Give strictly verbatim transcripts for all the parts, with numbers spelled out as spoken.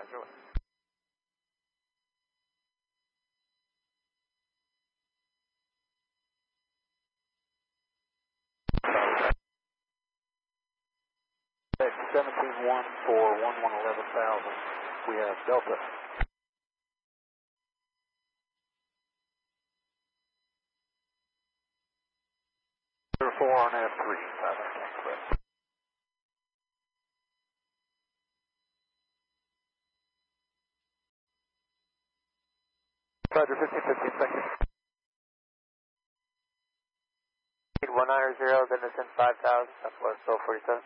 Roger. seventeen one for one one eleven thousand. We have Delta. four on F three, five hundred tank clear. Roger, fifteen fifteen, thank you. one nine zero, then descend five thousand, Southwest Bill forty-seven.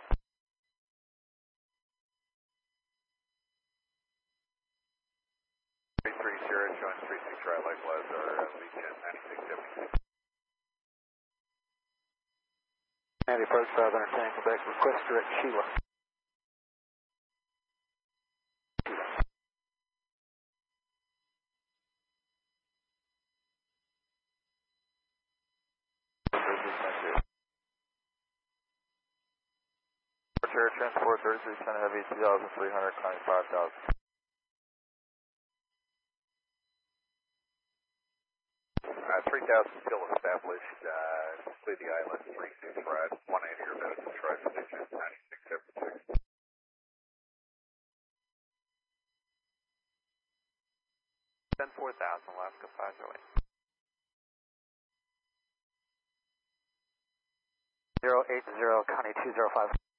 three three zero, showing three six right likewise, our uh, V ten ninety-six seventy-six. Andy approach five hundred tank Quebec, request direct Sheila. Air Transport thirty-three Center Heavy two thousand three hundred, climbing five thousand. Uh, three thousand still established, uh, complete the island, three six right, one eighty or better, try position, ninety-six seventy-six. ten four thousand, Alaska five oh eight. zero eight zero, Connie two zero five.